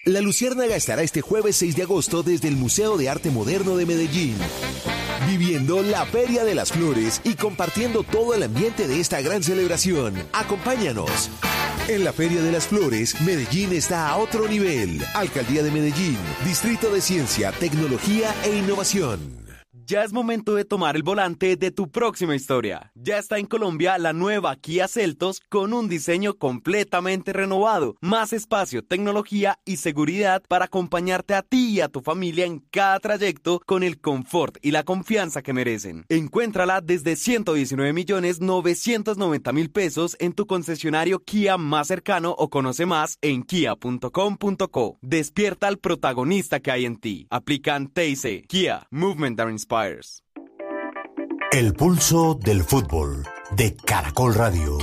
La Luciérnaga estará este jueves 6 de agosto desde el Museo de Arte Moderno de Medellín, viviendo la Feria de las Flores y compartiendo todo el ambiente de esta gran celebración. Acompáñanos. En la Feria de las Flores, Medellín está a otro nivel. Alcaldía de Medellín, Distrito de Ciencia, Tecnología e Innovación. Ya es momento de tomar el volante de tu próxima historia. Ya está en Colombia la nueva Kia Seltos con un diseño completamente renovado, más espacio, tecnología y seguridad para acompañarte a ti y a tu familia en cada trayecto con el confort y la confianza que merecen. Encuéntrala desde 119.990.000 pesos en tu concesionario Kia más cercano o conoce más en kia.com.co. Despierta al protagonista que hay en ti. Aplican TIC. Kia, Movement that Inspires. El pulso del fútbol de Caracol Radio.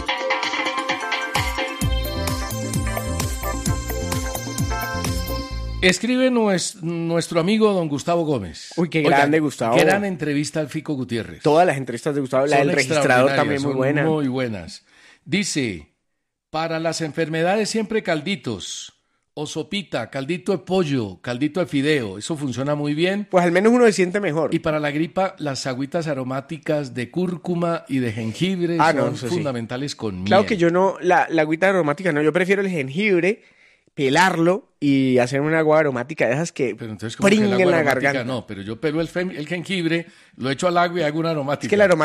Escribe nuestro amigo don Gustavo Gómez. Uy, qué grande, Gustavo. Gran entrevista al Fico Gutiérrez. Todas las entrevistas de Gustavo, la del registrador también muy buena. Muy buenas. Dice, para las enfermedades siempre calditos, o sopita, caldito de pollo, caldito de fideo, eso funciona muy bien. Pues al menos uno se siente mejor. Y para la gripa, las agüitas aromáticas de cúrcuma y de jengibre son fundamentales con miel. Claro que yo no, la agüita aromática no, yo prefiero el jengibre, pelarlo y hacer una agua aromática de esas que pringen en la garganta. No, pero yo pelo el jengibre, lo echo al agua y hago una aromática. Es que la aromática